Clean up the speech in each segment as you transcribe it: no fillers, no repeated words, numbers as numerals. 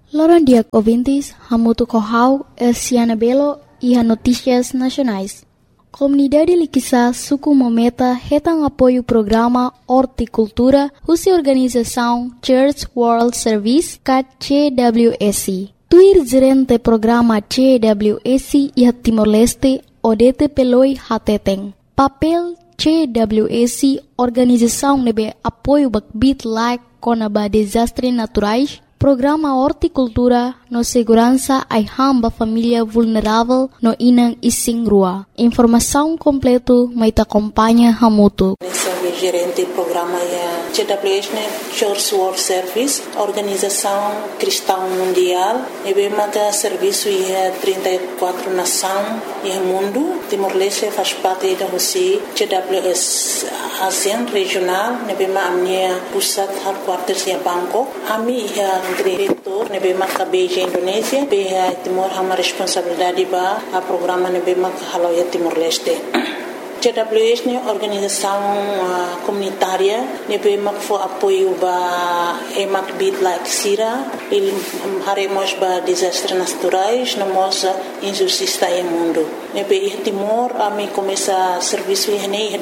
Loran dia ouvintes, Hamutu Kohau, Elsiana Belo e a Notícias Nacionais. Comunidade Liquiçá, Suku Mometa, retam apoio o programa Horticultura, Rússia Organização Church World Service, CWS. Tuir gerente programa CWS e a Timor-Leste, Odete Peloi Hateteng. Papel CWS, organização nebe apoio bakbit like conaba desastres naturais, programa Horticultura no segurança ai hamba família vulnerável no inang ising rua. Informação completo mai te acompanha Hamutu. Gerente do programa CWS, Church World Service, Organização Cristã Mundial, e bem mata serviço e 34 nações e mundo. Timor-Leste faz parte da Rússia, CWS ASEAN regional, e bem a minha pusat headquarters em Bangkok. A minha diretor, e bem a Beijing Indonésia, bem Timor uma responsabilidade para o programa e bem a Haloia Timor-Leste. CWS é uma organização comunitária que foi apoio para emak bit like Sira, ele haremos para desastres naturais, não mostra injustiça no mundo. Nebe Timor a mim começa serviço em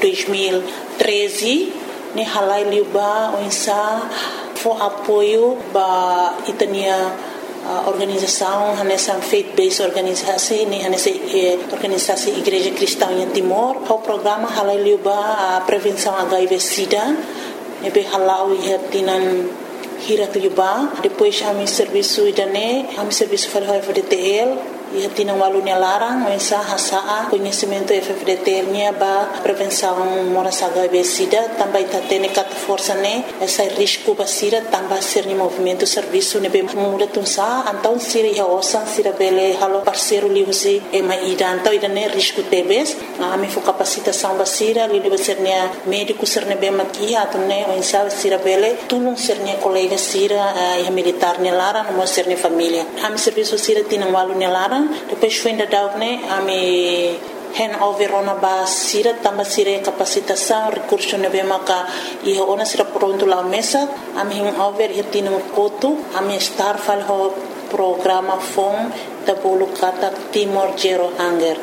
2013, ne halai liuba onsa foi apoio para itania organização, nessa faith-based organização, nessa organização Igreja Cristã em Timor, o programa halaliu a prevenção HIV/SIDA, nebe halau ia tinan hirat liuba, depois a serviço idane, a serviço para o FDTL, ia tinan walunya larang, mensa hasa conhecimento FDTL nya ba prevenção moras HIV/SIDA, também tá tendo cat força né, essa risco ba SIDA, também ser ni movimento serviço nebe muda tunsa, então sira ia osan sira bele halo parceiro li usi ema ida, então ida né risco tebes, a mi fo capacitação ba SIDA, li ba ser nia médico ser nebe maki atun né, mensa sira bele tulung ser nia colega SIDA ia militar nia larang, mo ser nia família. A mi serviço SIDA tinan walunya larang, depois foi ainda daune a me handover ona ba sira tamba sira capacitação recurso nebe maka e ona sira pronto lá mesa a me handover e tino koto a me star fal ho programa fom da bolo kata Timor Zero Hunger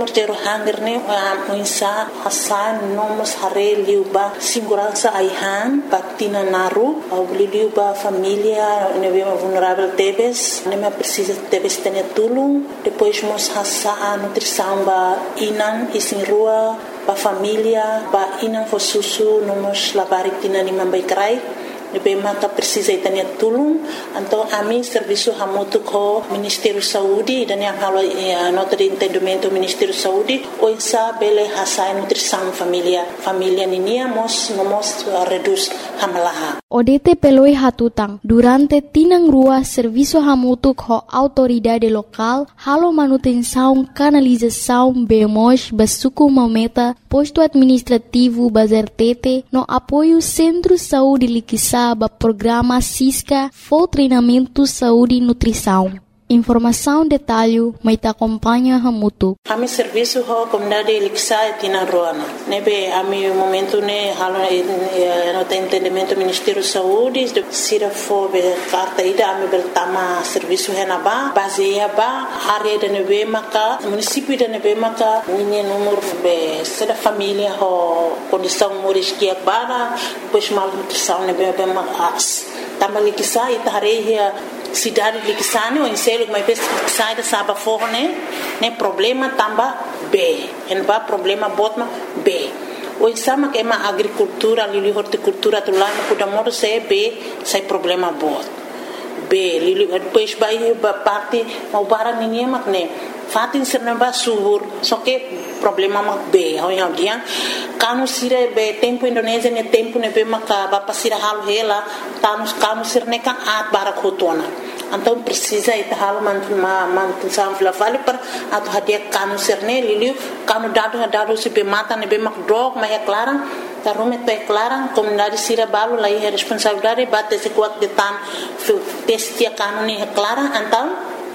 ne a insa hasan nomos hare liuba segurança aihan patina naru au liuba família nebe vulnerável tebes nebe precisa tebes ter tulung depois mos hasa a nutrição ba inan isin rua ba família ba inan fo susu nomos labari tina ni mambai krai nebe maka precisa itania tulung então a mim serviço hamutu ko Ministério Saúde dan yang halo nota de entendimento Ministério Saúde o insa bele hasa nutrição família ninia mos reduz hamalaha. Odete peloi hatutang durante tinang rua serviço hamutu ko autoridade local halo manutenção canalização bemos basuku mameta posto administrativo bazertete no apoio Centro Saúde Liquiçá ba programa SISCA for treinamento saúde e nutrição. Informação detalhe mai te acompanha Hamutu. A mi serviço ho comunidade Liquiçá e tina roana. Nebe a mi momento ne halo no te entendimento Ministério Saúde sira fo be carta ida a mi beltama serviço henaba baseia ba área de nebe maka município de nebe maka ninha número be seda família ho condição moris que bara depois mal nutrição nebe be mas tama Liquiçá e tareia cidade de Liquiçane ou em selo mas sai da saba forne né problema tamba B en ba problema botma B o sama que ma agricultura ali horticultura do lá no da modo se B sai problema bot B li depois vai ba parte mau bara ninguém mak né fatin serna ba subur só que problema mak B ao yang dia kanu sira be tempo Indonésia ne tempo ne be maka ba pasira halu hela kanu sirne ka at bara khotona então precisa ita halu mantunsam vale per atu hadia kanu sirne liliu kanu dado se be mata ne be mak drog ma ya clara tarume te clara comunidade sira balu lai responsabilidade bate se kuat de tan testia kanu ni clara então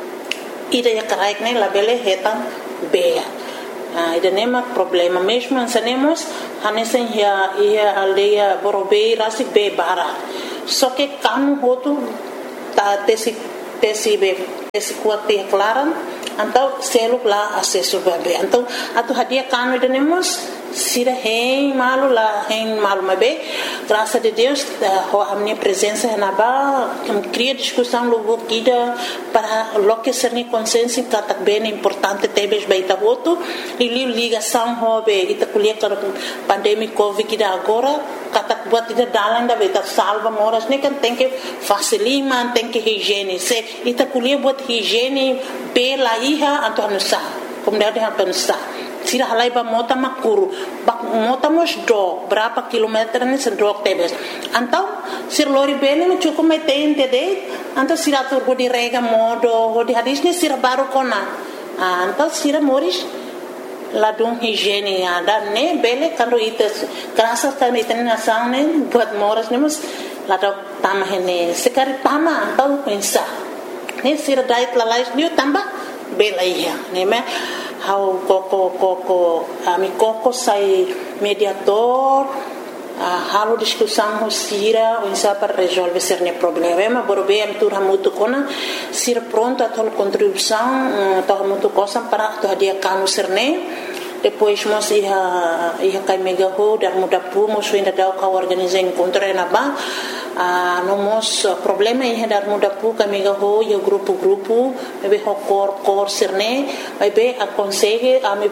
ida ya karaik ne labele hetan be ida nema problema mesmo ansanemos hanesen ia aldeia borobei rasik be bara só que kanu hotu ta tesi esse kuat declaram então selo lá acesso bebê então atu hadia kanu denemos sira hen malu mabe graças a Deus a minha presença na ba cria discussão logo kida para loque ser ni consenso que bem importante tebes baita voto e ligação hobe ita kuliah para pandemia covid kida agora kata buat ida dalan da baita salva moras ne kan tem que facilitar tem que higiene se ita kuliah buat higiene pela iha atau nusa kemudian ada nusa sira halai ba mota makuru mota mos do berapa kilometer ni sedok tebes antau sir lori bene no cukup metente de antau sira tur di rega modo di hadis ni sira baru kona antau sira moris ladung higiene ada ne bele kalau itu kerasa kan itu nasang ne buat moras ne mus ladok tamah ne sekali tamah antau pensa ne sira diet lalais ni tambah bela iya ne me how koko ami koko sai mediator halo discussão sira insa para resolver cerne problema borbe am tur hamutu kona sira pronto a tol contribuição to hamutu cosa para to dia kanu cerne depois nós ia kai mega ho dar muda pu mos ainda dá o organizar encontro na ba no mos problema ia dar muda pu kai mega ho ia grupo bebe ho cor cerne bebe a consegue a me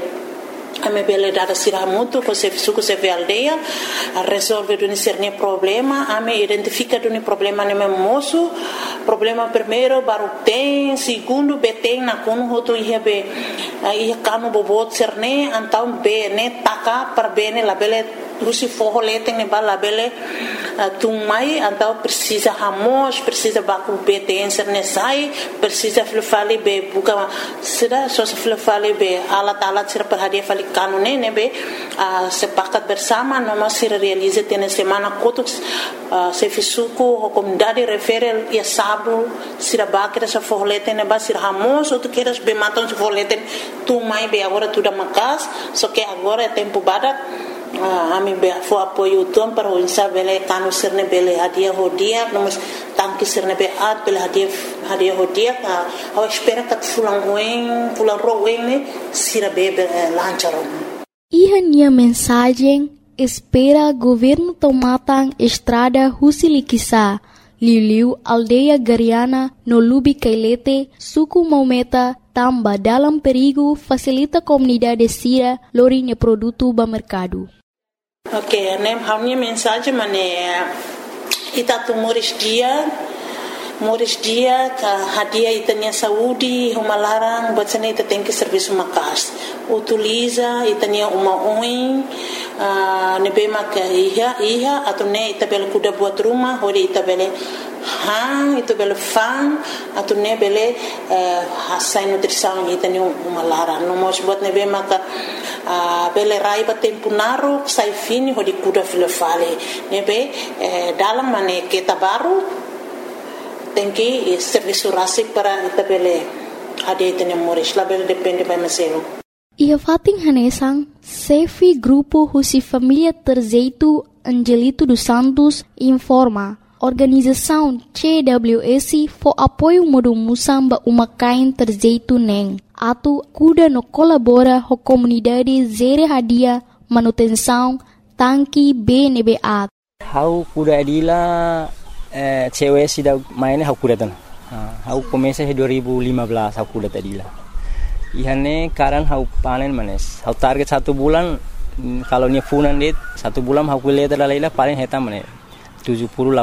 bele dada sira muito com se suco se aldeia a resolver do cerne problema a me identifica do problema no meu moço problema primeiro baru tem segundo beteng na kono hoto ia kanu bobot cerne antau be ne taka per bene la bele lusi forro leteng ne bala bele tumai antau precisa hamos precisa baku beteng cerne sai precisa fale be buka sida so fale be alat sira per hadia fale kanu ne be sepakat bersama noma sira realiza tene semana kotuk se fisuku o comunidade refere ia sabu sira bakira sa forro leteng ne ba sira hamos outro queiras be matam se forro leteng tumai be agora tudo makas só que agora é tempo badak ami be fo apoio tom para o insa bele kanu sirne bele hadia hodia nomos tanki sirne be at bele hadia hodia a espera que fulan roen ne sira bebe lancharon Ihania mensagem espera governo tomatang estrada Husilikisa Liu aldeia Gariana no Lubi Kailete suku Maumeta tamba dalam perigo facilita comunidade sira lorinha produto ba mercado. Ok, nem a minha mensagem itatu moris dia ka hadia itania saúde uma larang buat sana ita tem que serviço makas utiliza itania uma oin nebe mak iha atau ne ita bel kuda buat rumah hodi ita bele itu bele fan atau ne bele hasai nutrição itania uma larang no mos buat nebe mak bele raiba tempo naru sai fini hodi kuda filefale nebe dalam mane kita baru tem que serviço rasik para itabele ade tene moris label depende by meselo ia fating hanesang Sefi grupo Husi Família Terzeito Angelito dos Santos informa organização CWS for apoio modo musamba uma kain terzeito neng atu kuda no colabora ho comunidade zere hadia manutenção tanki BNBA how kuda adila cewek sudah mainnya aku datang. Aku komesa 2015 aku datang tadi lah. Ihane karan aku panen manes. Aku target 1 bulan kalau ni funan dit 1 bulan aku lihat adalah paling hitam manes 70-80.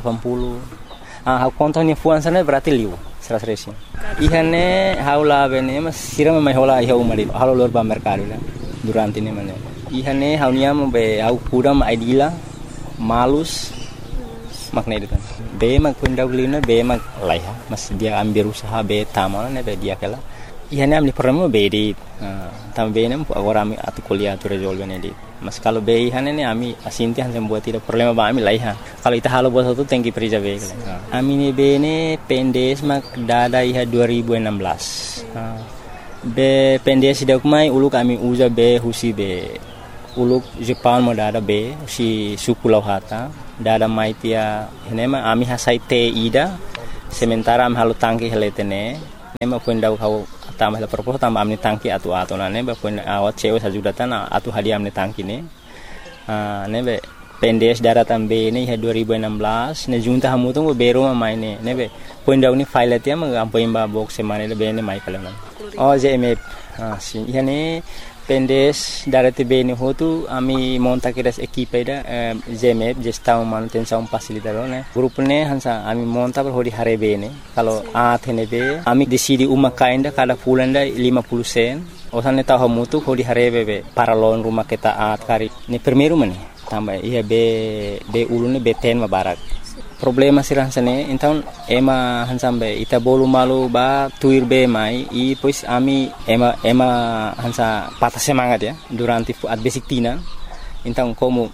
Aku kontak ni funan sana berarti liu 100. Ihane aku lah bene mas siram mai hola iha umari. Halo lor ba mercado lah durante ni manes. Ihane aku niam be aku kudam idila malus makna itu kan be mak pendaulina be mak laiha mas dia ambil usaha be tamana ne be dia kala ihane amni problema be di tam be nem agora ami atu kuliah tu resolve ne di mas kalau be ihane ne ami asinti han buat tidak problema ba ami laiha kalau ita halo bos tu tengki perija be ami ne be ne pendes mak dada iha 2016 be pendes dak mai uluk ami uza be husi be uluk Jepang mo dada be si suku lauhata dada maitia henema ami hasai te ida sementara am halo tangki heletene nema pun dau kau tambah la propos tambah amni tangki atu nane ba pun awat cewek sajudatan atu hadiah amni tangki ne nebe pendes daratan B ni 2016 ne junta hamu tu bero mai ne be pun dau ni file tia ma ampo imba box semane le be ne mai kalam oh JMF si yani pendes darati B ni hotu ami monta kiras equipe da JMF gestão manutenção facilitador ne grup ne hansa ami monta per hodi hare B ne kalau athene be ami decidi uma kainda kada pulanda 50 sen osane tahu hamu tu hodi hare be paralon rumah kita at kari ni primeiro mane tambah iya be ulune be ten mabarak problema sirah sane então ema hansambe ita bolu malu ba tuir be mai e pois ami ema hansa patah semangat ya durante at basic tina então como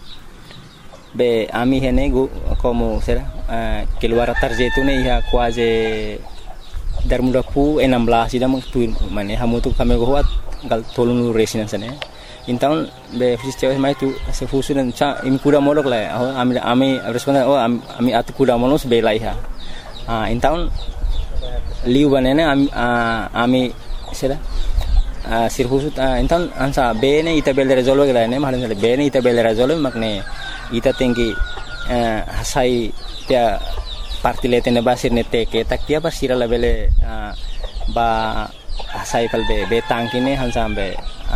be ami hene go como será keluar tarjetu ne ia quase dar muda pu 16 ida tuir mane hamu tu kami go hat gal tolunu resinan sane então be fiz cewek mai tu se fusunan cha imi kuda molok la ami responden ami atu kuda molos be laiha então liu banene ami sera sirfusu então ansa bene ita bel resolve la ne mahalan bene ita bel resolve makne ita tinggi hasai tia parti letene basir ne teke tak dia basira la bele ba hasai kal be tangkine hansa be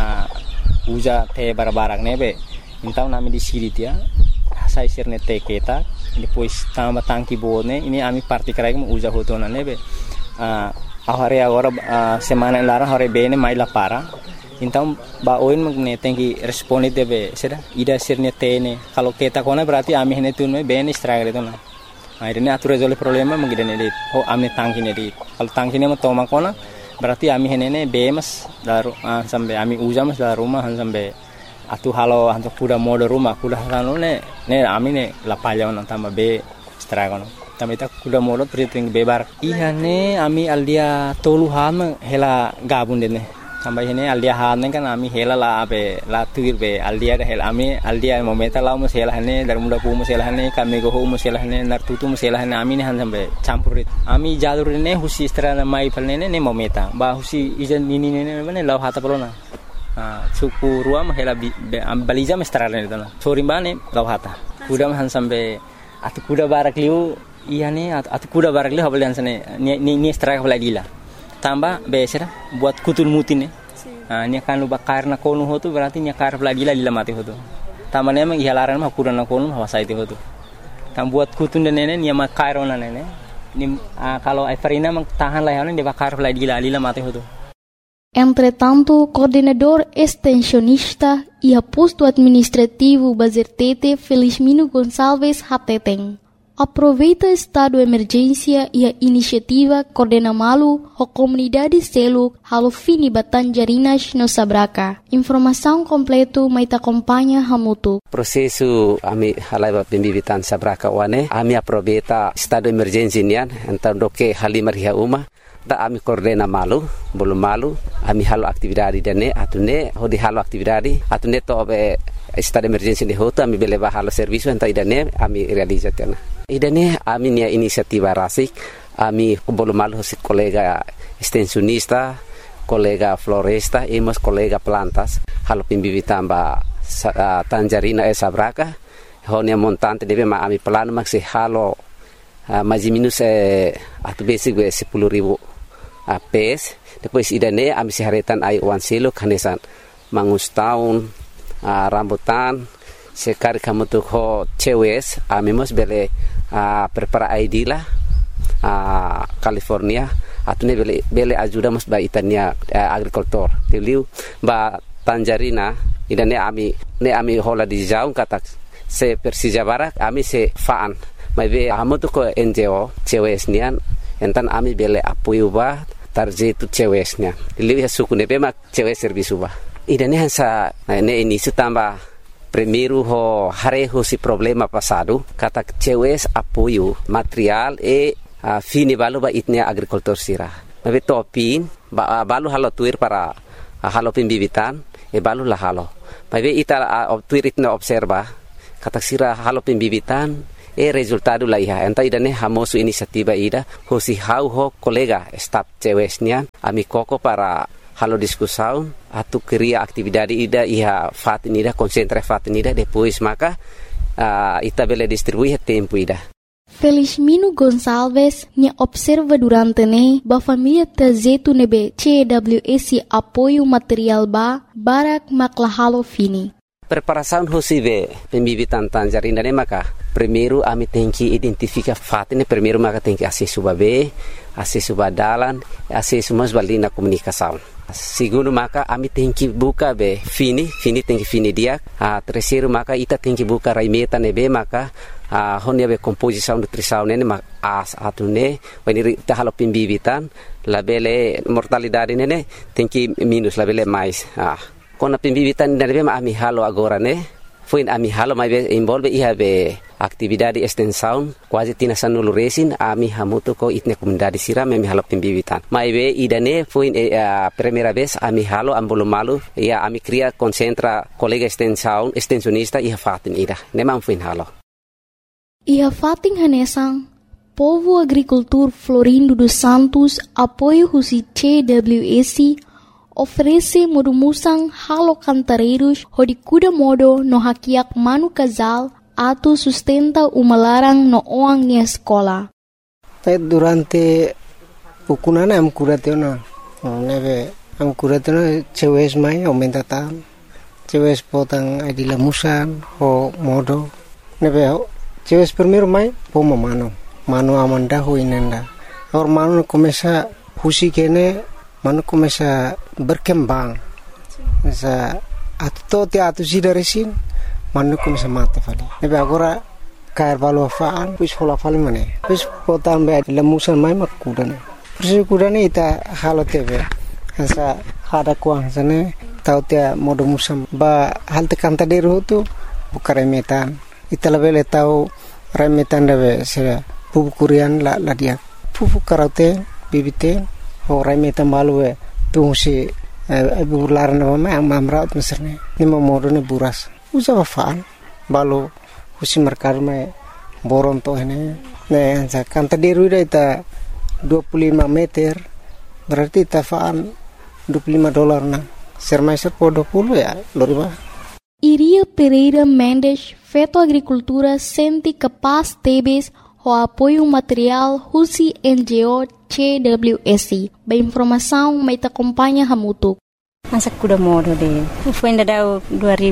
uja te barabarak nebe então nami di siri dia sai sirne te keta depois tamba tangki bone ini ami parti krai mo uja hotona nebe ahare agora semana lara hore bene mai la para então ba oin magne tenki responde debe seda ida sirne tene kalau keta kona berarti ami hene tunme bene struggle itu na akhirnya atur resolve problema mengidane dit oh ami tangki ne dit kalau tangki ne mo toma kona berarti ami henene bemas daru sampai ami uja mas daru rumah sampai atu halo hantu kuda mode rumah kuda halo ne ami ne lapalya on tambah be stragon tambah ita kuda mode priting bebar iya ne ami aldia tolu ham hela gabun dene tambah hene aldia han kan ami hela la be la tuir be aldia hela ami aldia momenta la mus hela hene dar muda pu mus hela hene kami go mus hela hene nar tutu mus hela hene ami ne han sampai campurit ami jalur ne husi strana mai palne ne momenta ba husi ijan nini ne ne law hata pelona suku ruam hela baliza mestrana ne tana sorimbane law hata kuda han sampai atu kuda barak liu iya ne atu kuda barak liu habalian sane ni straka baladila tambah besera buat kutul mutin nya kan luba karna konu hotu berarti nya kar baladila lila mati hotu tambah ne mang ihalaran mah kurana konu hawasa itu hotu tam buat kutun dan nene nya makarona nene ni kalau Everina mang tahan lah ne de bakar baladila lila mati hotu. Entretanto, coordenador extensionista e posto administrativo Bazertete Felizmino Gonçalves Hateteng aproveita estado de emergência e a iniciativa coordena malu a comunidade selo halo fini Batanjarinas no Sabraca. Informação completa mai te acompanha hamutu. Processo ami halai pembibitan Sabraca wane ami aproveita estado de emergência nian então doke halimar hia uma da ami coordena malu belum malu ami halo aktividade dene atune hodi halo aktividade atune to be estado de emergência de hoto ami beleba halo serviço então idane ami realizatena idane ami nia inisiativa rasik ami belum malu si kolega extensionista kolega floresta emos kolega plantas halo pimbibitan ba Tanjarina Sabraca honia montante debe ma ami plano maksi halo mais minus atu basic 10.000 PS depois idane ami siharetan ai wan selo kanesan mangus tahun rambutan sekali kamu tuh ho cewes ami mos bele prepara ID lah California atune bele ajuda mos ba itania agricultor teliu ba Tanjarina idane ami hola di jaung kata se Persija Barak ami se faan mai be amu tu ko NGO cewes nian entan ami bele apoio ba tarje tu cewes nian lihat suku ne be mak cewes servisu ba idane hansa ne ini tamba primeiro ho hare ho si problema passado kata cewes apoio material fini balu ba itnia agricultor sira mai be topin ba balu halo tuir para halo pimbibitan balu la halo mai be ita tuir itna observa kata sira halo pimbibitan resultado la iha enta idane hamosu inisiativa ida hosi hau ho kolega staf cewesnya ami koko para halo discussão atu cria atividade ida iha fatin ida concentra fatin ida depois maka ita bele distribuir tempo ida. Felizmino Gonçalves nya observa durante ne ba família tazetu nebe CWS apoio material ba barak maklahalo fini. Preparação hosive pembibitan tangerina ne maka primeiro ami tem que identificar fatine primeiro maka tem que acesso babe acesso badalan acesso mas balina comunicação. Segundo maka ami tem que buka be fini tem que fini dia. Terceiro maka ita tem que buka raimeta nebe maka honia be composição nutrição nene as atune when ita halo pembibitan labele mortalidade nene tem que minus labele mais. Kona pembibitan nebe ma ami halo agora ne foi ami halo mai be envolve iha be atividade extensão quase tina sanulu resin ami hamuto ko itne comunidade sira ami halo pembibitan mai be idane foi primeira vez ami halo ambolo malu ia ami cria concentra colega extensão extensionista iha fatin ida nemam foi halo iha fatin hanesang Povo Agricultor Florindo dos Santos apoio husi CWS oferece modumusang halo cantareiros hodikuda modo no hakiak manu casal atu sustenta umalarang no oang ni escola. Durante pukunana am kuratena neve am kuratena cewes mai aumenta tam cewes potang adila musan ho modo neve cewes primero mai poma mano amanda ho inenda or mano começa husi kene mano começa berkembang sa atu sida resin mano começa mate fali nebe agora cair valo faan pus hola fali mane pus potan be lemusan mai makudane persi kudane ita halo tebe sa hada kuang sane tau tia modo musam ba halte kanta deru tu bukare metan ita lebele tau remetan debe se pupu kurian la dia pupu karaute bibite orang metan malu tu si bular nama mai amraut meserne ni modo ne buras usa faan balu husi merkar mai boron to ne sa kanta deru ita 25 meter berarti ta faan $25 na sermai serpo 20 ya loriba. Iria Pereira Mendes Feto Agricultura senti capaz tebes o apoio material husi NGO CWS. Ba informação mai ta acompanha hamutuk. Masa kuda modo de. Foi ainda dau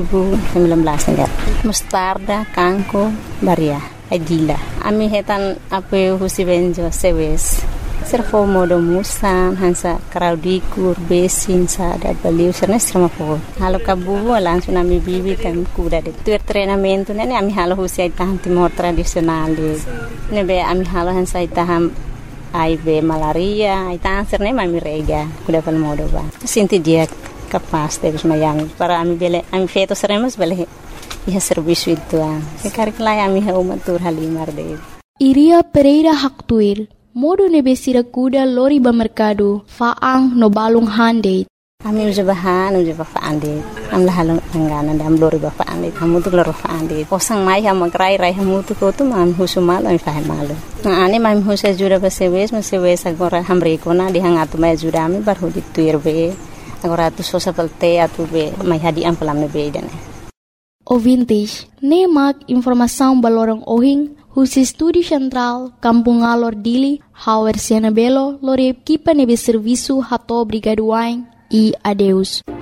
2019 ainda. Mostarda, kanko, baria, adila. Ami hetan apoio husi benjo sewes. Servo modo musan hansa kraudikur besin sa da baliu sernes sama po. Halo kabu langsung ami bibi kan kuda de. Tu treinamento nene ami halo husi itahan timor tradisional de. Nebe ami halo hansa itaham aibe malaria itahan serne mami rega kuda pal modo ba. Sinti dia capaz de mayang para ami bele ami feto seremos bele iha serviço itu. Sekarang lai ami ha umatur halimar de. Iria Pereira Haktuil modo nebesira kuda lori ba mercado faang no balung hande. Ami uja bahan uja ba faande. Am lahalong angganan dam lori ba faande. Hamu tu lori faande. Posang mai ha magrai rai hamu tu ko tu mam husumal ami fahe malu. Na ane mam husa jura ba sewes agora hamre ko na di hangatu mai jura ami bar hudi tuir be. Agora tu sosa pelte atu be mai hadi am pelam be dane. Ouvintes, nemak informação balorong ohing husi Estúdio Central, Kampung Alor Dili, Hauer Siana Belo, lori equipa nebe serviço hato brigaduain e adeus.